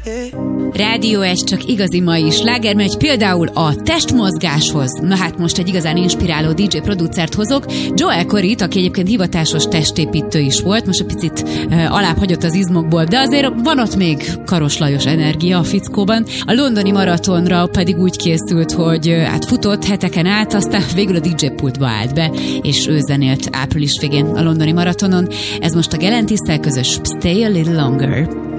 Rádió egy csak igazi mai slágermegy, például a testmozgáshoz. Na hát most egy igazán inspiráló DJ producert hozok, Joel Corryt, aki egyébként hivatásos testépítő is volt, most egy picit alább hagyott az izmokból, de azért van ott még Karos Lajos energia a fickóban. A londoni maratonra pedig úgy készült, hogy hát futott heteken át, aztán végül a DJ pultba állt be, és ő zenélt április végén a londoni maratonon. Ez most a Gelentisszel közös Stay a Little Longer.